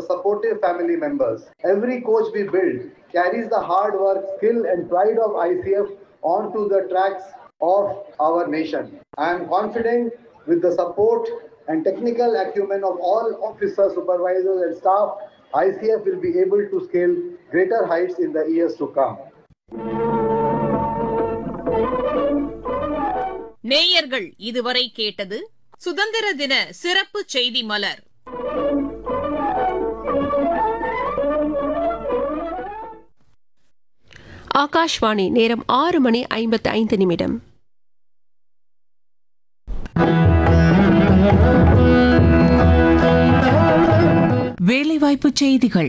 supportive family members. Every coach we build carries the hard work, skill, and pride of ICF onto the tracks of our nation. I am confident with the support and technical acumen of all officers, supervisors, and staff, ICF will be able to scale greater heights in the years to come. நேயர்கள் இதுவரை கேட்டது சுதந்திர தின சிறப்பு செய்தி மலர். ஆகாஷ்வாணி நேரம் 6:55. வேலைவாய்ப்பு செய்திகள்.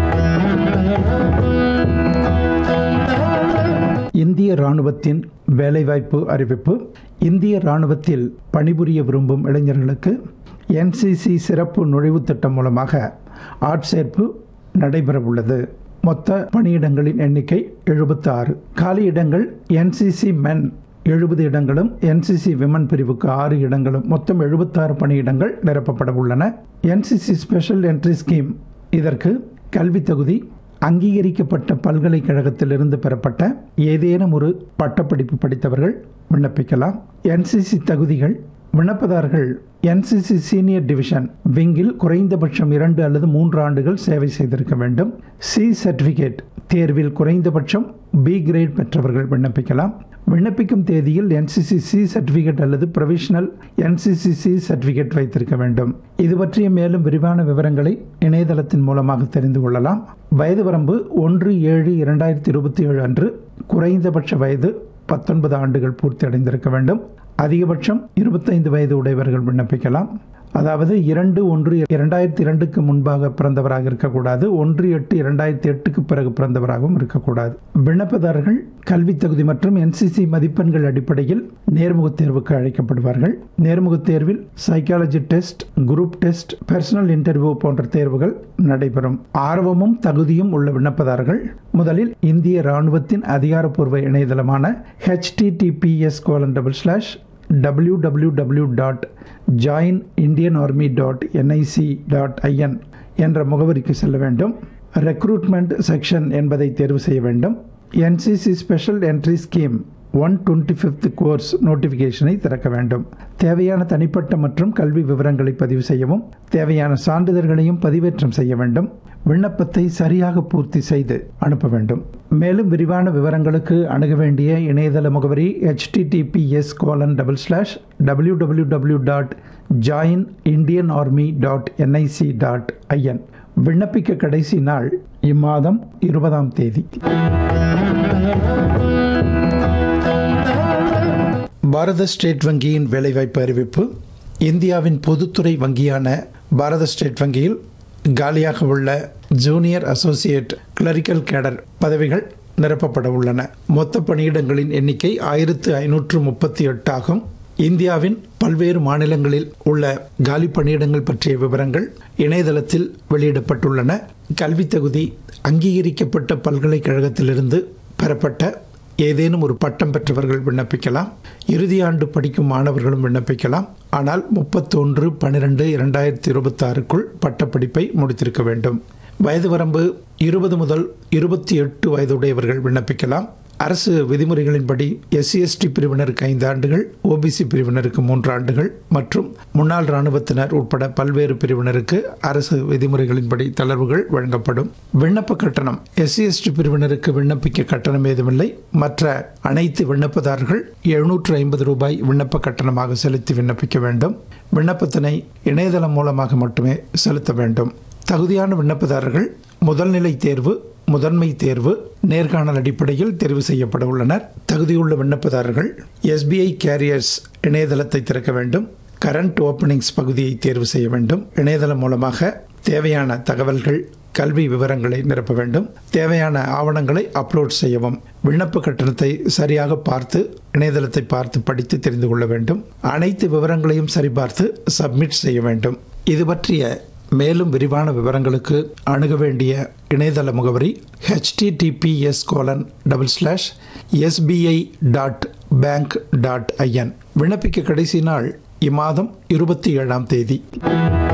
இந்திய ராணுவத்தின் வேலைவாய்ப்பு அறிவிப்பு. இந்திய ராணுவத்தில் பணிபுரிய விரும்பும் இளைஞர்களுக்கு என்சிசி சிறப்பு நுழைவுத் திட்டம் மூலமாக ஆட்சேர்ப்பு நடைபெறவுள்ளது. மொத்த பணியிடங்களின் எண்ணிக்கை 76. காலியிடங்கள் என்சிசி மென் 70 இடங்களும் என்சிசி விமன் பிரிவுக்கு 6 இடங்களும் மொத்தம் 76 பணியிடங்கள் நிரப்பப்பட உள்ளன. NCC special entry scheme. இதற்கு கல்வி தகுதி அங்கீகரிக்கப்பட்ட பல்கலைக்கழகத்திலிருந்து பெறப்பட்ட ஏதேனும் ஒரு பட்டப்படிப்பு படித்தவர்கள் விண்ணப்பிக்கலாம். என்சிசி தகுதிகள். விண்ணப்பதாரர்கள் என்சிசி சீனியர் டிவிஷன் விங்கில் குறைந்தபட்சம் 2 அல்லது 3 ஆண்டுகள் சேவை செய்திருக்க வேண்டும். சி சர்டிஃபிகேட் தேர்வில் குறைந்தபட்சம் பி கிரேட் பெற்றவர்கள் விண்ணப்பிக்கலாம். விண்ணப்பிக்கும் தேதியில் என்சிசி சி சர்டிஃபிகேட் அல்லது ப்ரொவிஷனல் என்சிசி சி சர்டிஃபிகேட் வைத்திருக்க வேண்டும். இது பற்றிய மேலும் விரிவான விவரங்களை இணையதளத்தின் மூலமாக தெரிந்து கொள்ளலாம். வயது வரம்பு 1/7/2027 அன்று குறைந்தபட்ச வயது 19 ஆண்டுகள் பூர்த்தி அடைந்திருக்க வேண்டும். அதிகபட்சம் 25 வயது உடையவர்கள் விண்ணப்பிக்கலாம். அதாவது 2/1/2002க்கு முன்பாக பிறந்தவராக இருக்கக்கூடாது. 1/8/2008க்கு பிறகு பிறந்தவராகவும் இருக்கக்கூடாது. விண்ணப்பதாரர்கள் கல்வி தகுதி மற்றும் என்சிசி மதிப்பெண்கள் அடிப்படையில் நேர்முகத் தேர்வுக்கு அழைக்கப்படுவார்கள். நேர்முகத் தேர்வில் psychology test, group test, personal interview போன்ற தேர்வுகள் நடைபெறும். ஆர்வமும் தகுதியும் உள்ள விண்ணப்பதாரர்கள் முதலில் இந்திய ராணுவத்தின் அதிகாரப்பூர்வ இணையதளமான https://www.joinindianarmy.nic.in என்ற முகவரிக்கு செல்ல வேண்டும். ரெக்ரூட்மெண்ட் செக்ஷன் என்பதை தேர்வு செய்ய வேண்டும். NCC special entry scheme 125th course நோட்டிஃபிகேஷனை திறக்க வேண்டும். தேவையான தனிப்பட்ட மற்றும் கல்வி விவரங்களை பதிவு செய்யவும் தேவையான சான்றிதழ்களையும் பதிவேற்றம் செய்ய வேண்டும். விண்ணப்பத்தை சரியாக பூர்த்தி செய்து அனுப்ப வேண்டும். மேலும் விரிவான விவரங்களுக்கு அணுக வேண்டிய இணையதள முகவரி https://www.joinindianarmy.nic.in. விண்ணப்பிக்க கடைசி நாள் இம்மாதம் 20ஆம் தேதி. பாரத ஸ்டேட் வங்கியின் வேலைவாய்ப்பு அறிவிப்பு. இந்தியாவின் பொதுத்துறை வங்கியான பாரத ஸ்டேட் வங்கியில் காலியாக உள்ள ஜூனியர் அசோசியேட் கிளரிக்கல் கேடர் பதவிகள் நிரப்பப்பட உள்ளன. மொத்த பணியிடங்களின் எண்ணிக்கை 1538 ஆகும். இந்தியாவின் பல்வேறு மாநிலங்களில் உள்ள காலி பணியிடங்கள் பற்றிய விவரங்கள் இணையதளத்தில் வெளியிடப்பட்டுள்ளன. கல்வி தகுதி அங்கீகரிக்கப்பட்ட பல்கலைக்கழகத்திலிருந்து பெறப்பட்ட ஏதேனும் ஒரு பட்டம் பெற்றவர்கள் விண்ணப்பிக்கலாம். இறுதி ஆண்டு படிக்கும் மாணவர்களும் விண்ணப்பிக்கலாம். ஆனால் 31/12/2026க்குள் பட்டப்படிப்பை முடித்திருக்க வேண்டும். வயது வரம்பு 20 முதல் 28 வயதுடையவர்கள் விண்ணப்பிக்கலாம். அரசு விதிமுறைகளின்படி SC/ST பிரிவினருக்கு 5 ஆண்டுகள், ஓபிசி பிரிவினருக்கு 3 ஆண்டுகள் மற்றும் முன்னாள் இராணுவத்தினர் உட்பட பல்வேறு பிரிவினருக்கு அரசு விதிமுறைகளின்படி தளர்வுகள் வழங்கப்படும். விண்ணப்ப கட்டணம். SC/ST பிரிவினருக்கு விண்ணப்பிக்க கட்டணம் ஏதுமில்லை. மற்ற அனைத்து விண்ணப்பதாரர்கள் ₹750 விண்ணப்ப கட்டணமாக செலுத்தி விண்ணப்பிக்க வேண்டும். விண்ணப்பத்தினை இணையதளம் மூலமாக மட்டுமே செலுத்த வேண்டும். தகுதியான விண்ணப்பதாரர்கள் முதல்நிலை தேர்வு, முதன்மை தேர்வு, நேர்காணல் அடிப்படையில் தெரிவு செய்யப்பட உள்ளனர். தகுதியுள்ள விண்ணப்பதாரர்கள் SBI கேரியர்ஸ் இணையதளத்தை திறக்க வேண்டும். கரண்ட் ஓப்பனிங்ஸ் பகுதியை தேர்வு செய்ய வேண்டும். இணையதளம் மூலமாக தேவையான தகவல்கள், கல்வி விவரங்களை நிரப்ப வேண்டும். தேவையான ஆவணங்களை அப்லோட் செய்யவும். விண்ணப்ப கட்டணத்தை சரியாக பார்த்து இணையதளத்தை பார்த்து படித்து தெரிந்து கொள்ள வேண்டும். அனைத்து விவரங்களையும் சரிபார்த்து சப்மிட் செய்ய வேண்டும். இது பற்றிய மேலும் விரிவான விவரங்களுக்கு அணுக வேண்டிய இணையதள முகவரி https://sbi.bank.in. விண்ணப்பிக்க கடைசி நாள் இம்மாதம் 27ஆம் தேதி.